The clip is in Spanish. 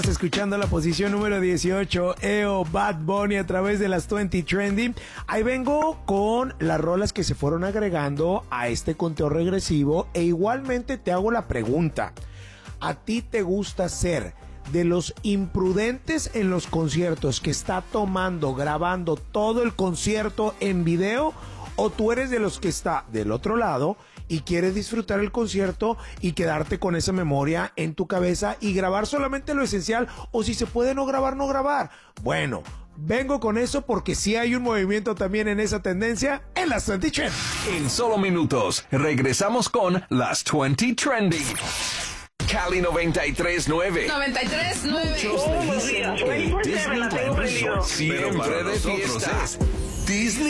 Escuchando la posición número 18, EO, Bad Bunny a través de las 20 Trending. Ahí vengo con las rolas que se fueron agregando a este conteo regresivo e igualmente te hago la pregunta. ¿A ti te gusta ser de los imprudentes en los conciertos que está tomando, grabando todo el concierto en video? ¿O tú eres de los que está del otro lado y quieres disfrutar el concierto y quedarte con esa memoria en tu cabeza y grabar solamente lo esencial? O si se puede no grabar, no grabar. Bueno, vengo con eso porque sí hay un movimiento también en esa tendencia en las 20 Trending. En solo minutos regresamos con las 20 Trending. Cali 93.9. 93.9. Muchos le dicen el Disneyland Resort, siempre de fiestas. Disney